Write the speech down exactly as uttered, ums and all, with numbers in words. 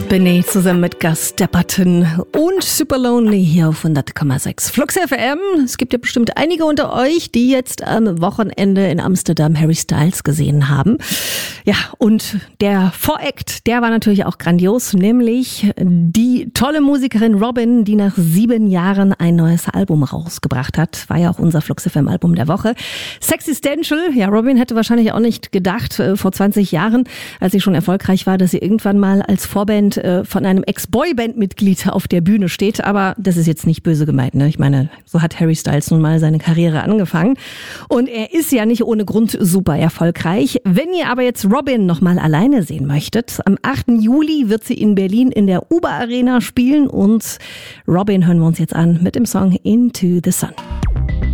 Benny zusammen mit Gus Dapperton und Super Lonely hier auf hundert Komma sechs Flux F M. Es gibt ja bestimmt einige unter euch, die jetzt am Wochenende in Amsterdam Harry Styles gesehen haben. Ja, und der Voract, der war natürlich auch grandios, nämlich die tolle Musikerin Robyn, die nach sieben Jahren ein neues Album rausgebracht hat. War ja auch unser Flux F M Album der Woche. Sexistential, ja, Robyn hätte wahrscheinlich auch nicht gedacht, äh, vor zwanzig Jahren, als sie schon erfolgreich war, dass sie irgendwann mal als Vorband äh, von einem Ex-Boyband-Mitglied auf der Bühne steht. Aber das ist jetzt nicht böse gemeint, ne? Ich meine, so hat Harry Styles nun mal seine Karriere angefangen. Und er ist ja nicht ohne Grund super erfolgreich. Wenn ihr aber jetzt Robyn noch mal alleine sehen möchtet, am achten Juli wird sie in Berlin in der Uber Arena spielen und Robyn hören wir uns jetzt an mit dem Song Into the Sun.